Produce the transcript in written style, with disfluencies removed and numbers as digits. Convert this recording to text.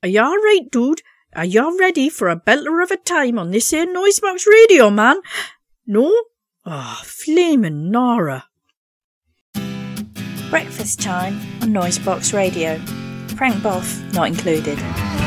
Are you all right, dude? Are you all ready for a belter of a time on this here Noisebox Radio, man? No? Flamin' Nora. Breakfast time on Noisebox Radio. Frank Boff not included.